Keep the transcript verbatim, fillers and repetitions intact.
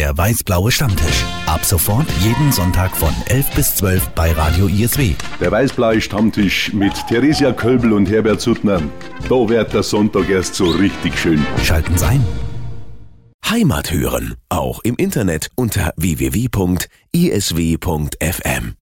Der weiß-blaue Stammtisch. Ab sofort jeden Sonntag von elf bis zwölf bei Radio I S W. Der weiß-blaue Stammtisch mit Theresia Kölbl und Herbert Suttner. Da wird der Sonntag erst so richtig schön. Schalten Sie ein. Heimat hören, auch im Internet unter w w w punkt i s w punkt f m.